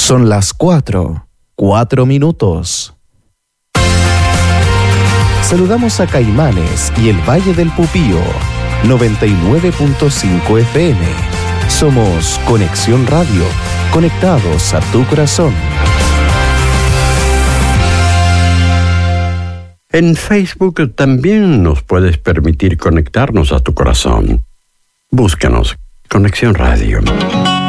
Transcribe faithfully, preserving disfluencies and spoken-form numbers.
Son las cuatro, cuatro minutos. Saludamos a Caimanes y el Valle del Pupío, noventa y nueve punto cinco F M. Somos Conexión Radio, conectados a tu corazón. En Facebook también nos puedes permitir conectarnos a tu corazón. Búscanos, Conexión Radio.